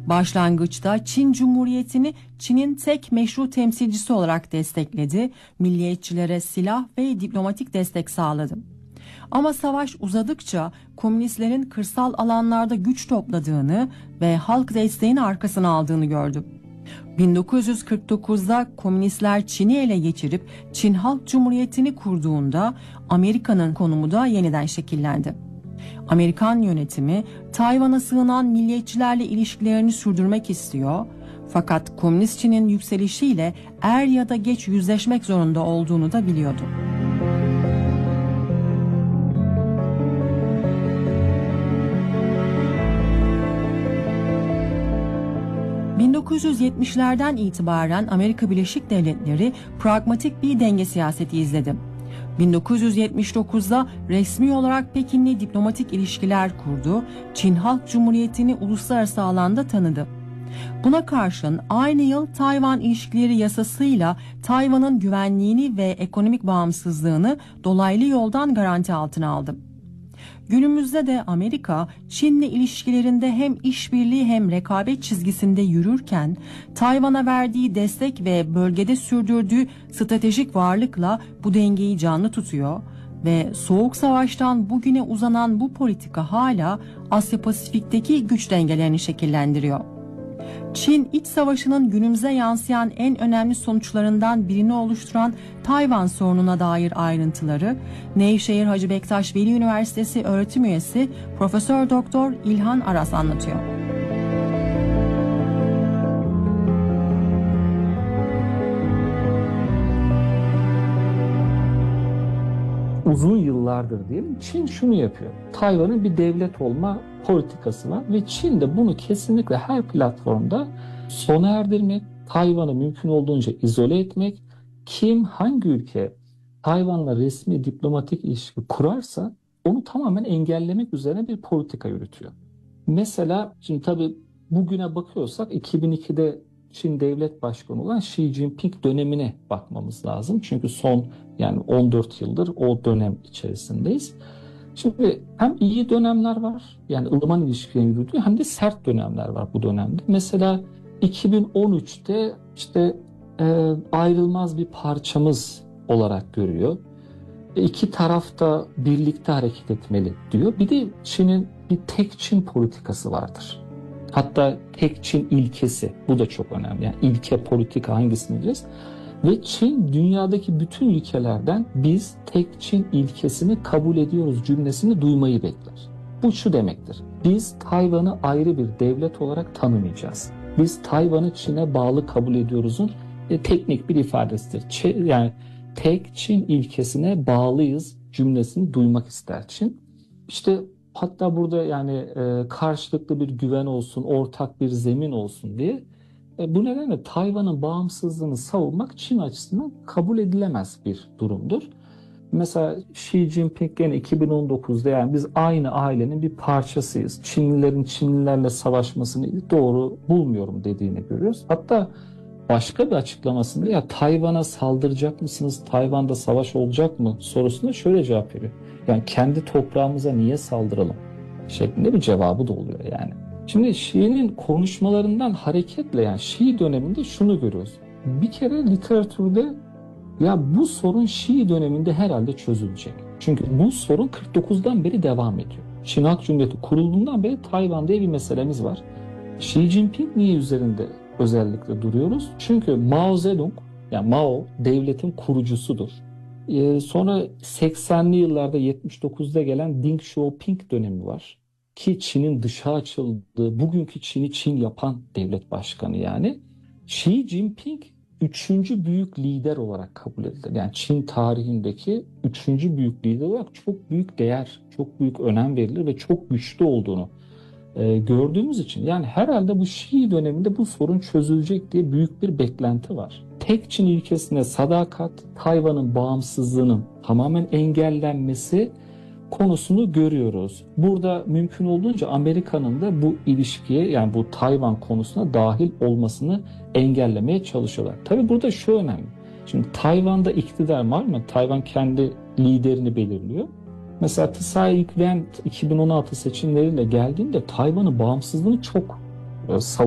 Başlangıçta Çin Cumhuriyeti'ni Çin'in tek meşru temsilcisi olarak destekledi, milliyetçilere silah ve diplomatik destek sağladı. Ama savaş uzadıkça komünistlerin kırsal alanlarda güç topladığını ve halk desteğini arkasına aldığını gördü. 1949'da komünistler Çin'i ele geçirip Çin Halk Cumhuriyeti'ni kurduğunda Amerika'nın konumu da yeniden şekillendi. Amerikan yönetimi Tayvan'a sığınan milliyetçilerle ilişkilerini sürdürmek istiyor, fakat Komünist Çin'in yükselişiyle er ya da geç yüzleşmek zorunda olduğunu da biliyordu. 1970'lerden itibaren Amerika Birleşik Devletleri pragmatik bir denge siyaseti izledi. 1979'da resmi olarak Pekin'le diplomatik ilişkiler kurdu, Çin Halk Cumhuriyeti'ni uluslararası alanda tanıdı. Buna karşın aynı yıl Tayvan İlişkileri Yasası'yla Tayvan'ın güvenliğini ve ekonomik bağımsızlığını dolaylı yoldan garanti altına aldı. Günümüzde de Amerika, Çin'le ilişkilerinde hem işbirliği hem rekabet çizgisinde yürürken, Tayvan'a verdiği destek ve bölgede sürdürdüğü stratejik varlıkla bu dengeyi canlı tutuyor ve Soğuk Savaş'tan bugüne uzanan bu politika hala Asya Pasifik'teki güç dengelerini şekillendiriyor. Çin İç Savaşı'nın günümüze yansıyan en önemli sonuçlarından birini oluşturan Tayvan sorununa dair ayrıntıları Nevşehir Hacı Bektaş Veli Üniversitesi öğretim üyesi Profesör Doktor İlhan Aras anlatıyor. Uzun yıllardır diyelim Çin şunu yapıyor. Tayvan'ın bir devlet olma politikası var ve Çin de bunu kesinlikle her platformda sona erdirmek, Tayvan'ı mümkün olduğunca izole etmek, kim hangi ülke Tayvan'la resmi diplomatik ilişki kurarsa onu tamamen engellemek üzerine bir politika yürütüyor. Mesela şimdi tabii bugüne bakıyorsak 2002'de Çin devlet başkanı olan Xi Jinping dönemine bakmamız lazım. Çünkü son 14 yıldır o dönem içerisindeyiz. Şimdi hem iyi dönemler var, yani ılıman ilişkilerin yürüdüğü, hem de sert dönemler var bu dönemde. Mesela 2013'te ayrılmaz bir parçamız olarak görüyor. İki taraf da birlikte hareket etmeli diyor. Bir de Çin'in bir tek Çin politikası vardır. Hatta tek Çin ilkesi, bu da çok önemli. Yani ilke, politika hangisini diyeceğiz? Ve Çin dünyadaki bütün ülkelerden biz tek Çin ilkesini kabul ediyoruz cümlesini duymayı bekler. Bu şu demektir: biz Tayvan'ı ayrı bir devlet olarak tanımayacağız. Biz Tayvan'ı Çin'e bağlı kabul ediyoruz'un teknik bir ifadesidir. Yani tek Çin ilkesine bağlıyız cümlesini duymak ister Çin. İşte hatta burada karşılıklı bir güven olsun, ortak bir zemin olsun diye bu nedenle Tayvan'ın bağımsızlığını savunmak Çin açısından kabul edilemez bir durumdur. Mesela Xi Jinping gene 2019'da biz aynı ailenin bir parçasıyız, Çinlilerin Çinlilerle savaşmasını doğru bulmuyorum dediğini görüyoruz. Hatta başka bir açıklamasında Tayvan'a saldıracak mısınız, Tayvan'da savaş olacak mı sorusuna şöyle cevap veriyor: yani kendi toprağımıza niye saldıralım şeklinde bir cevabı da oluyor yani. Şimdi Xi'nin konuşmalarından hareketle Xi döneminde şunu görüyoruz. Bir kere literatürde bu sorun Xi döneminde herhalde çözülecek. Çünkü bu sorun 49'dan beri devam ediyor. Çin Halk Cumhuriyeti kurulduğundan beri Tayvan diye bir meselemiz var. Xi Jinping niye üzerinde özellikle duruyoruz? Çünkü Mao Zedong, Mao devletin kurucusudur. Sonra 80'li yıllarda 79'da gelen Deng Xiaoping dönemi var. Ki Çin'in dışa açıldığı, bugünkü Çin'i Çin yapan devlet başkanı yani. Xi Jinping 3. büyük lider olarak kabul edilir. Yani Çin tarihindeki 3. büyük lider olarak çok büyük değer, çok büyük önem verilir ve çok güçlü olduğunu gördüğümüz için herhalde bu Xi döneminde bu sorun çözülecek diye büyük bir beklenti var. Tek Çin ilkesine sadakat, Tayvan'ın bağımsızlığının tamamen engellenmesi konusunu görüyoruz. Burada mümkün olduğunca Amerika'nın da bu ilişkiye, bu Tayvan konusuna dahil olmasını engellemeye çalışıyorlar. Tabii burada şu önemli: şimdi Tayvan'da iktidar var mı? Tayvan kendi liderini belirliyor. Mesela Tsai Ing-wen 2016 seçimleriyle geldiğinde Tayvan'ın bağımsızlığını çok